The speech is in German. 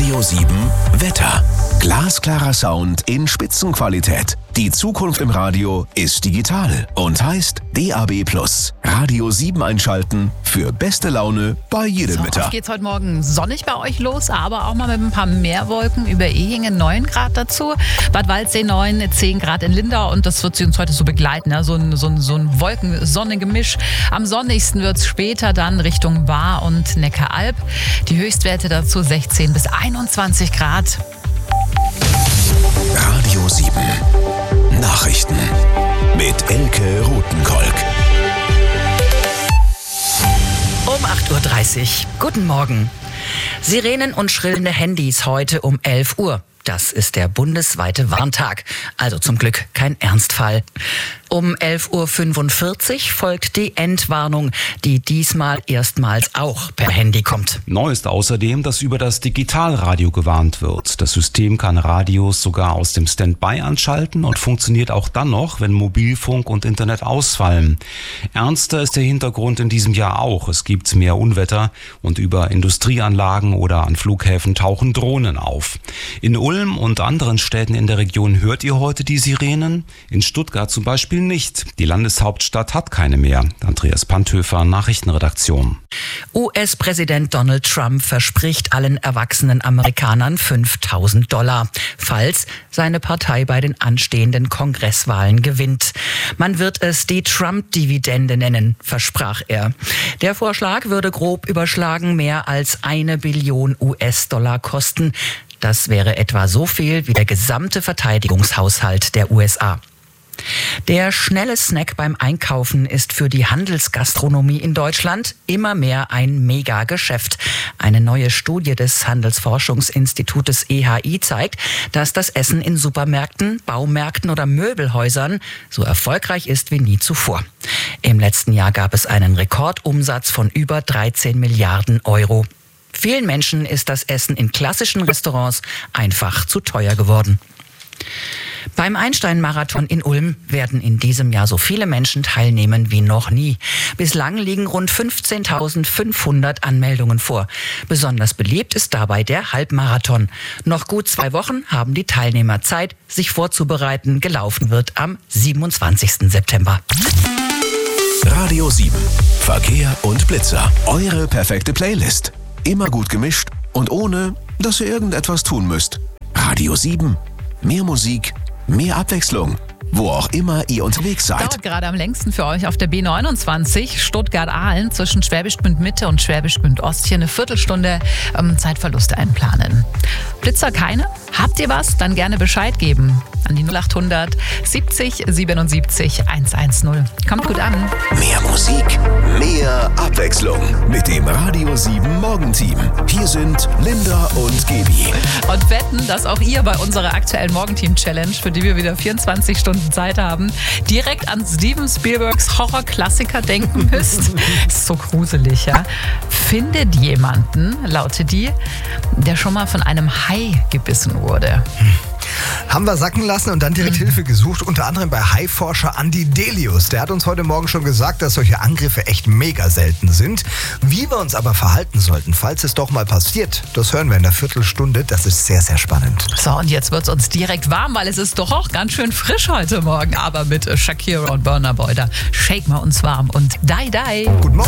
Radio 7 Wetter. Glasklarer Sound in Spitzenqualität. Die Zukunft im Radio ist digital und heißt DAB+. Radio 7 einschalten für beste Laune bei jedem Wetter. Es geht's heute Morgen sonnig bei euch los, aber auch mal mit ein paar Meerwolken. Über Ehingen 9 Grad dazu. Bad Waldsee 9, 10 Grad in Lindau und das wird sie uns heute so begleiten. Ja? So ein Wolken-Sonne-Gemisch. Am sonnigsten wird's später dann Richtung Baar und Neckaralb. Die Höchstwerte dazu 16 bis 21 Grad. Radio 7 Nachrichten mit Elke Rothenkolk. Um 8.30 Uhr. Guten Morgen. Sirenen und schrillende Handys heute um 11 Uhr. Das ist der bundesweite Warntag. Also zum Glück kein Ernstfall. Um 11.45 Uhr folgt die Endwarnung, die diesmal erstmals auch per Handy kommt. Neu ist außerdem, dass über das Digitalradio gewarnt wird. Das System kann Radios sogar aus dem Standby anschalten und funktioniert auch dann noch, wenn Mobilfunk und Internet ausfallen. Ernster ist der Hintergrund in diesem Jahr auch. Es gibt mehr Unwetter und über Industrieanlagen oder an Flughäfen tauchen Drohnen auf. In Ulm und anderen Städten in der Region hört ihr heute die Sirenen. In Stuttgart zum Beispiel nicht. Die Landeshauptstadt hat keine mehr. Andreas Panthöfer, Nachrichtenredaktion. US-Präsident Donald Trump verspricht allen erwachsenen Amerikanern $5.000, falls seine Partei bei den anstehenden Kongresswahlen gewinnt. Man wird es die Trump-Dividende nennen, versprach er. Der Vorschlag würde grob überschlagen mehr als $1 Billion kosten. Das wäre etwa so viel wie der gesamte Verteidigungshaushalt der USA. Der schnelle Snack beim Einkaufen ist für die Handelsgastronomie in Deutschland immer mehr ein Megageschäft. Eine neue Studie des Handelsforschungsinstitutes EHI zeigt, dass das Essen in Supermärkten, Baumärkten oder Möbelhäusern so erfolgreich ist wie nie zuvor. Im letzten Jahr gab es einen Rekordumsatz von über 13 Milliarden Euro. Vielen Menschen ist das Essen in klassischen Restaurants einfach zu teuer geworden. Beim Einstein-Marathon in Ulm werden in diesem Jahr so viele Menschen teilnehmen wie noch nie. Bislang liegen rund 15.500 Anmeldungen vor. Besonders beliebt ist dabei der Halbmarathon. Noch gut 2 Wochen haben die Teilnehmer Zeit, sich vorzubereiten. Gelaufen wird am 27. September. Radio 7 Verkehr und Blitzer. Eure perfekte Playlist. Immer gut gemischt und ohne, dass ihr irgendetwas tun müsst. Radio 7. Mehr Musik, mehr Abwechslung, wo auch immer ihr unterwegs seid. Dauert gerade am längsten für euch auf der B29 Stuttgart-Ahlen zwischen Schwäbisch Gmünd Mitte und Schwäbisch Gmünd Ost. Hier eine Viertelstunde Zeitverluste einplanen. Blitzer keine? Habt ihr was? Dann gerne Bescheid geben. An die 0800 70 77 110. Kommt gut an. Mehr Musik, mehr Abwechslung mit dem Radio 7 Morgenteam. Hier sind Linda und Gaby. Und wetten, dass auch ihr bei unserer aktuellen Morgenteam-Challenge, für die wir wieder 24 Stunden Zeit haben, direkt an Steven Spielbergs Horrorklassiker denken müsst. Ist so gruselig, ja? Findet jemanden, lautet die, der schon mal von einem Hai gebissen wurde. Haben wir sacken lassen und dann direkt Hilfe gesucht, unter anderem bei Haiforscher Andi Delius. Der hat uns heute Morgen schon gesagt, dass solche Angriffe echt mega selten sind. Wie wir uns aber verhalten sollten, falls es doch mal passiert, das hören wir in der Viertelstunde. Das ist sehr, sehr spannend. So, und jetzt wird es uns direkt warm, weil es ist doch auch ganz schön frisch heute Morgen. Aber mit Shakira und Burna Boy, da shake mal uns warm und die. Guten Morgen.